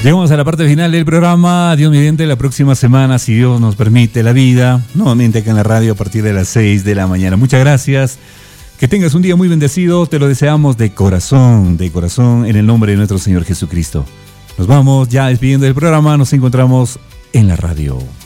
Llegamos a la parte final del programa. Dios mediante, la próxima semana, si Dios nos permite la vida, nuevamente acá en la radio a partir de las 6 de la mañana. Muchas gracias. Que tengas un día muy bendecido. Te lo deseamos de corazón, en el nombre de nuestro Señor Jesucristo. Nos vamos ya despidiendo del programa. Nos encontramos en la radio.